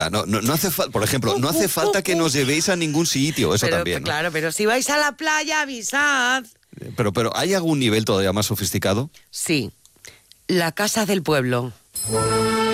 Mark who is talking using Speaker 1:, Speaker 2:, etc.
Speaker 1: No hace falta, por ejemplo, no hace falta que nos llevéis a ningún sitio, eso
Speaker 2: Pero,
Speaker 1: también, ¿no?
Speaker 2: Claro, pero si vais a la playa, avisad.
Speaker 1: Pero ¿hay algún nivel todavía más sofisticado?
Speaker 2: Sí, la casa del pueblo.